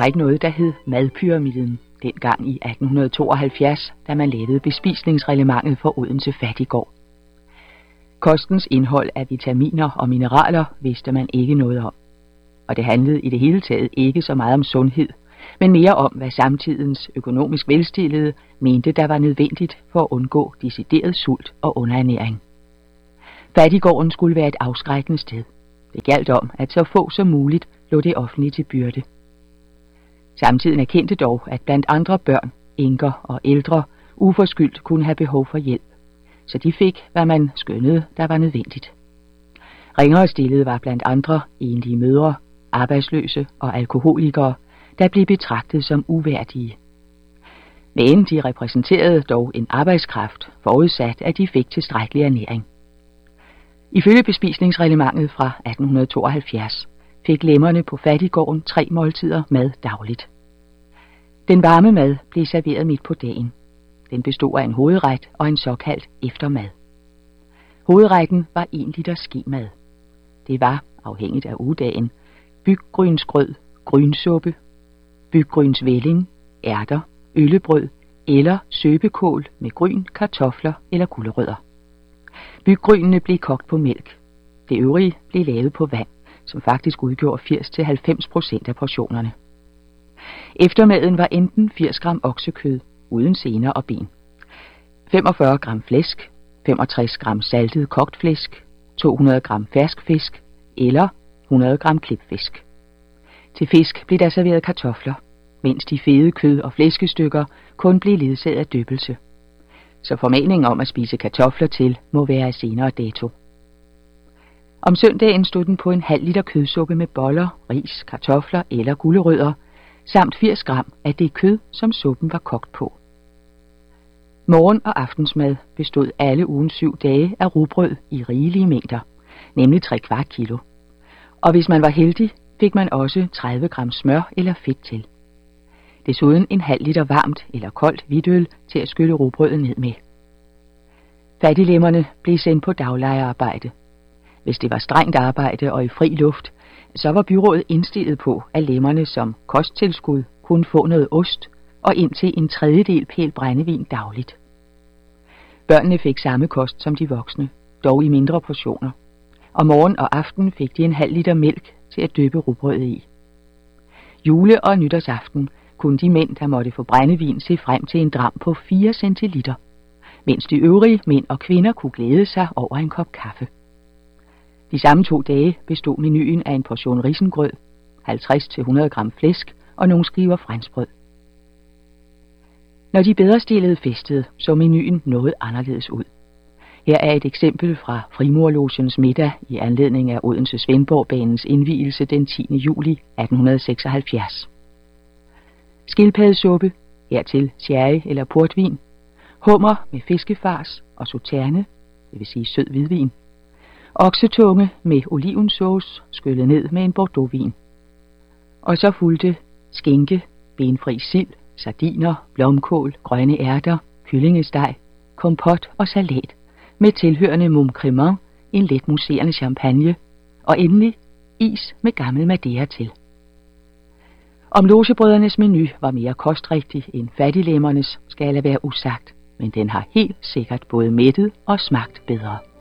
var ikke noget, der hed madpyramiden, dengang i 1872, da man lavede bespisningsreglementet for Odense Fattiggård. Kostens indhold af vitaminer og mineraler vidste man ikke noget om. Og det handlede i det hele taget ikke så meget om sundhed, men mere om, hvad samtidens økonomisk velstillede mente, der var nødvendigt for at undgå decideret sult og underernæring. Fattiggården skulle være et afskrækkende sted. Det galt om, at så få som muligt lå det offentlige til byrde. Samtiden erkendte dog, at blandt andre børn, enker og ældre uforskyldt kunne have behov for hjælp, så de fik, hvad man skønnede, der var nødvendigt. Ringere stillede var blandt andre enlige mødre, arbejdsløse og alkoholikere, der blev betragtet som uværdige. Men de repræsenterede dog en arbejdskraft, forudsat at de fik tilstrækkelig ernæring. Ifølge bespisningsreglementet fra 1872 fik lemmerne på fattiggården 3 måltider mad dagligt. Den varme mad blev serveret midt på dagen. Den bestod af en hovedret og en såkaldt eftermad. Hovedretten var 1 liter skemad. Det var, afhængigt af ugedagen, byggrynsgrød, grynsuppe, byggrynsvælling, ærter, øllebrød eller søbekål med gryn, kartofler eller gulerødder. Byggrynene blev kogt på mælk. Det øvrige blev lavet på vand, som faktisk udgjorde 80-90% af portionerne. Eftermaden var enten 80 gram oksekød uden sener og ben, 45 gram flæsk, 65 gram saltet kogt flæsk, 200 gram fersk fisk eller 100 gram klipfisk. Til fisk blev der serveret kartofler, mens de fede kød- og flæskestykker kun blev ledsaget af dyppelse. Så formaningen om at spise kartofler til må være af senere dato. Om søndagen stod den på en halv liter kødsuppe med boller, ris, kartofler eller gulerødder, samt 80 gram af det kød, som suppen var kogt på. Morgen- og aftensmad bestod alle ugens 7 dage af rugbrød i rigelige mængder, nemlig 3/4 kilo. Og hvis man var heldig, fik man også 30 gram smør eller fedt til. Desuden en halv liter varmt eller koldt hvidtøl til at skylle rugbrødet ned med. Fattiglemmerne blev sendt på daglejerarbejde. Hvis det var strengt arbejde og i fri luft, så var byrådet indstillet på, at lemmerne som kosttilskud kunne få noget ost og indtil en 1/3 pæl brændevin dagligt. Børnene fik samme kost som de voksne, dog i mindre portioner, og morgen og aften fik de en halv liter mælk til at dyppe rugbrødet i. Jule- og nytårsaften kunne de mænd, der måtte få brændevin, se frem til en dram på 4 centiliter, mens de øvrige mænd og kvinder kunne glæde sig over en kop kaffe. De samme 2 dage bestod menuen af en portion risengrød, 50-100 gram flæsk og nogle skiver franskbrød. Når de bedrestillede festede, så menuen noget anderledes ud. Her er et eksempel fra Frimurlogens middag i anledning af Odense Svendborgbanens indvielse den 10. juli 1876. Skildpaddesuppe, hertil sherry eller portvin, hummer med fiskefars og sauterne, det vil sige sød hvidvin, oksetunge med olivensauce skyllet ned med en bordeauxvin. Og så fulgte skinke, benfri sild, sardiner, blomkål, grønne ærter, kyllingesteg, kompot og salat med tilhørende mum cremant, en let muserende champagne og endelig is med gammel madeira til. Om logebrødrenes menu var mere kostrigtig end fattiglemmernes, skal jeg lade være usagt, men den har helt sikkert både mættet og smagt bedre.